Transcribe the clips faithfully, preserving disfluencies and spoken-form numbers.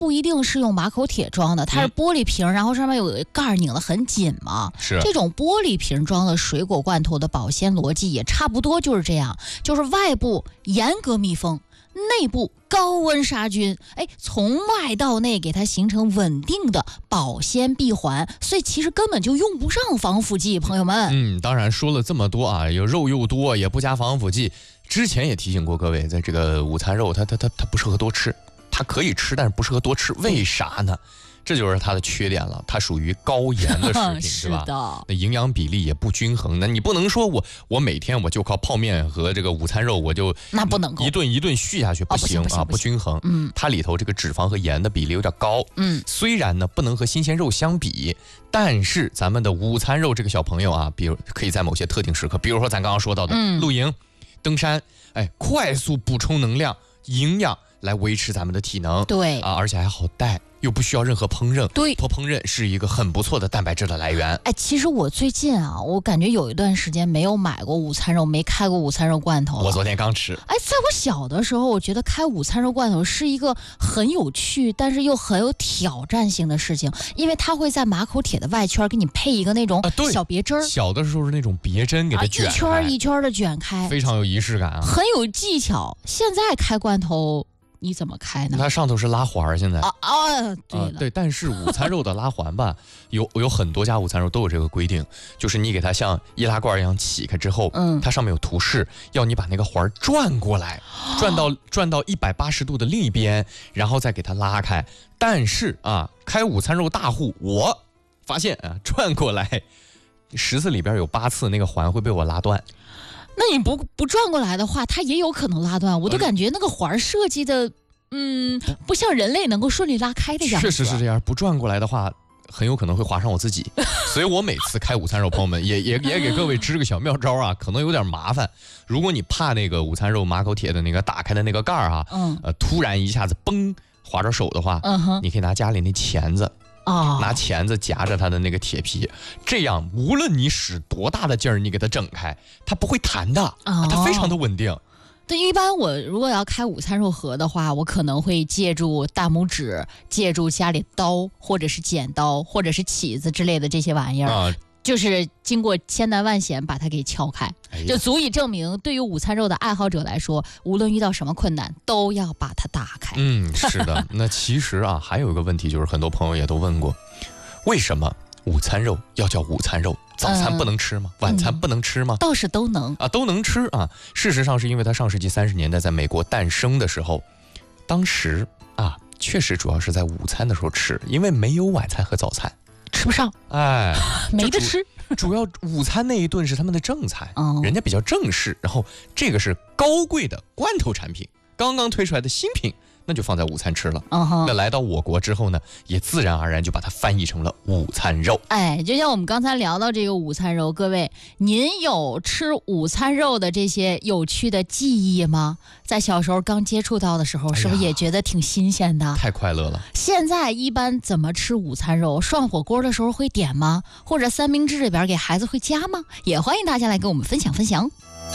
不一定是用马口铁装的，它是玻璃瓶，嗯、然后上面有个盖儿拧得很紧嘛。 是这种玻璃瓶装的水果罐头的保鲜逻辑也差不多就是这样，就是外部严格密封，内部高温杀菌，哎，从外到内给它形成稳定的保鲜闭环，所以其实根本就用不上防腐剂，朋友们。 嗯，当然说了这么多啊，有肉又多，也不加防腐剂。之前也提醒过各位，在这个午餐肉，它它它它不适合多吃。它可以吃，但是不适合多吃，为啥呢？这就是它的缺点了，它属于高盐的食品， 是吧？ 的， 那营养比例也不均衡。那你不能说我我每天我就靠泡面和这个午餐肉，我就那不能够一顿一顿续下去，不行啊，不均衡。嗯，它里头这个脂肪和盐的比例有点高。嗯，虽然呢不能和新鲜肉相比，但是咱们的午餐肉这个小朋友啊，比如可以在某些特定时刻，比如说咱刚刚说到的、嗯、露营、登山，哎，快速补充能量、营养。来维持咱们的体能， 对啊，而且还好带，又不需要任何烹饪， 对， 不烹饪是一个很不错的蛋白质的来源。 哎，其实我最近啊，我感觉有一段时间没有买过午餐肉，没开过午餐肉罐头。 我昨天刚吃。 哎，在我小的时候，我觉得开午餐肉罐头是一个很有趣，但是又很有挑战性的事情，因为它会在马口铁的外圈给你配一个那种小别针儿、啊。 小的时候是那种别针给它卷开、 啊，一圈一圈的卷开， 非常有仪式感啊， 很有技巧。现在开罐头。你怎么开呢？ 它上头是拉环，现在啊啊，对了、 啊、对，但是午餐肉的拉环吧，有有很多家午餐肉都有这个规定，就是你给它像易拉罐一样起开之后，嗯，它上面有图示，要你把那个环转过来，转到转到一百八十度的另一边，然后再给它拉开。但是啊，开午餐肉大户，我发现啊，转过来十次里边有八次那个环会被我拉断。 那你不不转过来的话，它也有可能拉断。我都感觉那个环设计的，嗯，不像人类能够顺利拉开的样子。 确实是这样，不转过来的话，很有可能会划上我自己。所以我每次开午餐肉，朋友们也也也给各位支个小妙招啊，可能有点麻烦。如果你怕那个午餐肉马口铁的那个打开的那个盖儿啊，嗯，呃，突然一下子嘣划着手的话，嗯哼，你可以拿家里那钳子。哦，拿钳子夹着它的那个铁皮，这样无论你使多大的劲儿，你给它整开，它不会弹的，哦、它非常的稳定。 对，一般我如果要开午餐肉盒的话，我可能会借助大拇指，借助家里刀或者是剪刀或者是起子之类的这些玩意儿。啊，就是经过千难万险把它给撬开，哎、就足以证明对于午餐肉的爱好者来说，无论遇到什么困难都要把它打开。 嗯，是的。那其实啊，还有一个问题，就是很多朋友也都问过，为什么午餐肉要叫午餐肉？早餐不能吃吗？嗯、晚餐不能吃吗？ 倒是都能啊，都能吃啊。事实上是因为它上世纪三十年代在美国诞生的时候，当时啊确实主要是在午餐的时候吃，因为没有晚餐和早餐。 吃不上， 哎， 没得吃。 主要午餐那一顿是他们的正菜，哦、人家比较正式。然后这个是高贵的罐头产品，刚刚推出来的新品，那就放在午餐吃了。Uh-huh. 那来到我国之后呢，也自然而然就把它翻译成了午餐肉。 哎，就像我们刚才聊到这个午餐肉，各位，您有吃午餐肉的这些有趣的记忆吗？在小时候刚接触到的时候，是不是也觉得挺新鲜的？ 哎、太快乐了。 现在一般怎么吃午餐肉？涮火锅的时候会点吗？或者三明治里边给孩子会加吗？也欢迎大家来跟我们分享分享。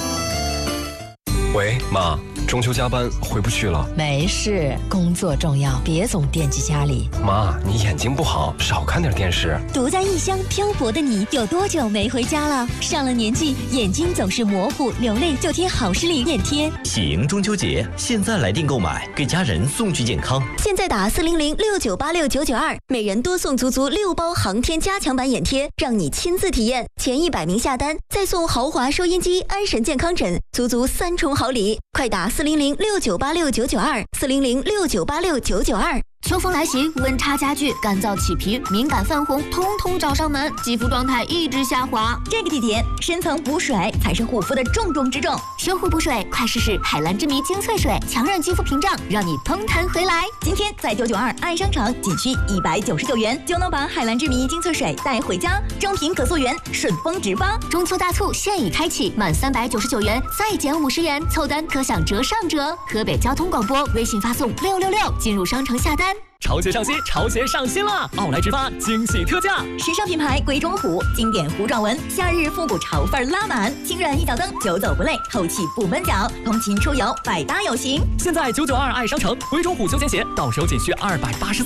喂，妈，中秋加班回不去了。 没事，工作重要，别总惦记家里。 妈，你眼睛不好，少看点电视。 独在异乡漂泊的你，有多久没回家了？上了年纪，眼睛总是模糊，流泪就贴好视力眼贴。 喜迎中秋节，现在来电购买，给家人送去健康。 现在打四零零六九八六九九二，每人多送足足六包航天加强版眼贴，让你亲自体验。前一百名下单，再送豪华收音机、安神健康枕，足足三重好礼。快打四零零六九八六九九二，四零零六九八六九九二。 秋风来袭，温差加剧，干燥起皮、敏感泛红，通通找上门，肌肤状态一直下滑。 这个季节，深层补水才是护肤的重中之重。 修护补水，快试试海蓝之谜精粹水，强韧肌肤屏障，让你蓬弹回来。 今天在九九二爱商场，仅需一百九十九元就能把海蓝之谜精粹水带回家，正品可溯源，顺丰直发。 中秋大促现已开启，满三百九十九元再减五十元，凑单可享折上折。河北交通广播微信发送六六六进入商城下单。 潮鞋上新，潮鞋上新了！奥莱直发惊喜特价， 时尚品牌龟中虎，经典糊状纹，夏日复古潮范拉满，轻软一脚蹬，久走不累，透气不闷脚，通勤出游百搭有型。 现在九九二爱商城，龟中虎休闲鞋到手仅需二百八十。